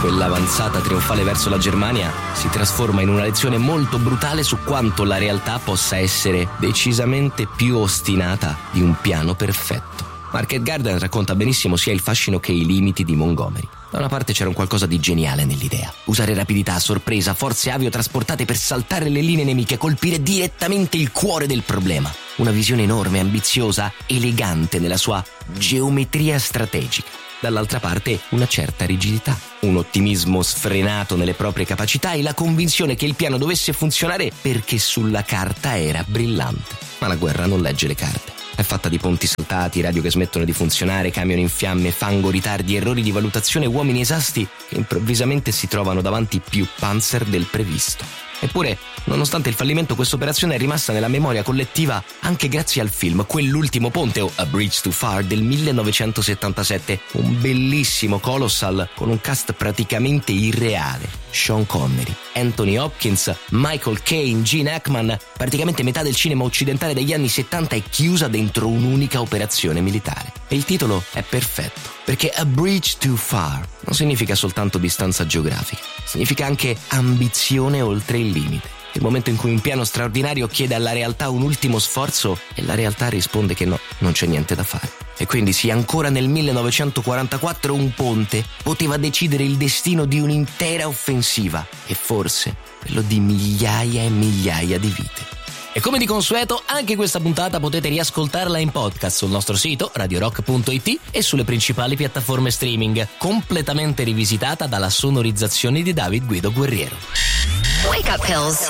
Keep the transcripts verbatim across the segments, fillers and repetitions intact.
Quell'avanzata trionfale verso la Germania si trasforma in una lezione molto brutale su quanto la realtà possa essere decisamente più ostinata di un piano perfetto. Market Garden racconta benissimo sia il fascino che i limiti di Montgomery. Da una parte c'era un qualcosa di geniale nell'idea: usare rapidità, sorpresa, forze aviotrasportate per saltare le linee nemiche, colpire direttamente il cuore del problema. Una visione enorme, ambiziosa, elegante nella sua geometria strategica. Dall'altra parte una certa rigidità, un ottimismo sfrenato nelle proprie capacità e la convinzione che il piano dovesse funzionare perché sulla carta era brillante. Ma la guerra non legge le carte. È fatta di ponti saltati, radio che smettono di funzionare, camion in fiamme, fango, ritardi, errori di valutazione, uomini esasti che improvvisamente si trovano davanti più panzer del previsto. Eppure, nonostante il fallimento, questa operazione è rimasta nella memoria collettiva anche grazie al film Quell'ultimo ponte o A Bridge Too Far del millenovecentosettantasette, un bellissimo colossal con un cast praticamente irreale. Sean Connery, Anthony Hopkins, Michael Caine, Gene Hackman, praticamente metà del cinema occidentale degli anni settanta è chiusa dentro un'unica operazione militare. E il titolo è perfetto, perché A Bridge Too Far non significa soltanto distanza geografica, significa anche ambizione oltre il limite. Il momento in cui un piano straordinario chiede alla realtà un ultimo sforzo e la realtà risponde che no, non c'è niente da fare. E quindi sì, ancora nel millenovecentoquarantaquattro un ponte poteva decidere il destino di un'intera offensiva e forse quello di migliaia e migliaia di vite. E come di consueto, anche questa puntata potete riascoltarla in podcast sul nostro sito radio rock punto it e sulle principali piattaforme streaming, completamente rivisitata dalla sonorizzazione di David Guido Guerriero. Wake up pills.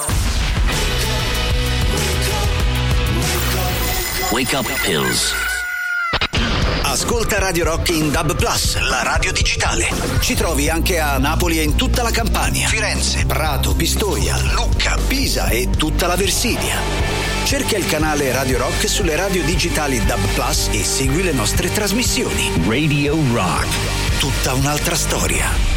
Wake up pills. Ascolta Radio Rock in D A B plus, la radio digitale. Ci trovi anche a Napoli e in tutta la Campania, Firenze, Prato, Pistoia, Lucca, Pisa e tutta la Versilia. Cerca il canale Radio Rock sulle radio digitali D A B plus e segui le nostre trasmissioni. Radio Rock. Tutta un'altra storia.